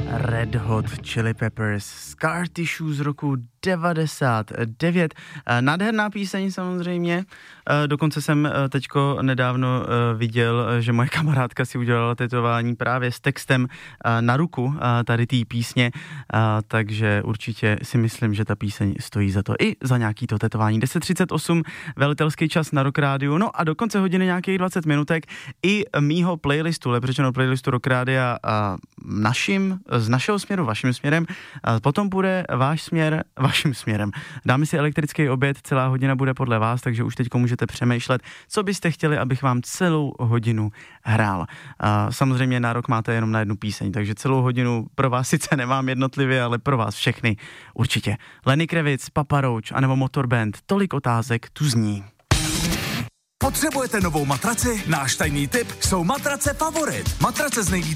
Red Hot Chili Peppers, Scar Tissue z roku 99. Nádherná píseň samozřejmě, dokonce jsem teďko nedávno viděl, že moje kamarádka si udělala tetování právě s textem na ruku tady té písně, takže určitě si myslím, že ta píseň stojí za to i za nějaký to tetování. 10:38, velitelský čas na Rock Rádiu, no a do konce hodiny nějakých 20 minutek i mýho playlistu, lepře řečeno playlistu Rock Rádia z našeho směru, vaším směrem, potom bude váš směr, vaším směrem. Dáme si elektrický oběd, celá hodina bude podle vás, takže už teď můžete přemýšlet, co byste chtěli, abych vám celou hodinu hrál. Samozřejmě nárok máte jenom na jednu píseň, takže celou hodinu pro vás sice nemám jednotlivě, ale pro vás všechny určitě. Lenny Kravitz, Papa Roach anebo Motorband, tolik otázek tu zní. Potřebujete novou matraci? Náš tajný tip jsou matrace Favorit. Matrace s nejvíce